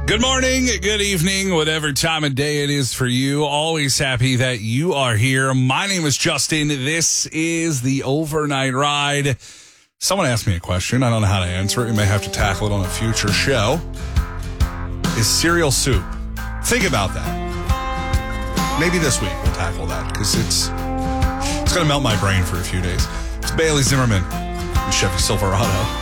Good morning, good evening, whatever time of day it is for you. Always happy that you are here. My name is Justin. This is the Overnight Ride. Someone asked me a question. I don't know how to answer it. We may have to tackle it on a future show. Is cereal soup? Think about that. Maybe this week we'll tackle that because it's going to melt my brain for a few days. It's Bailey Zimmerman and Chevy Silverado.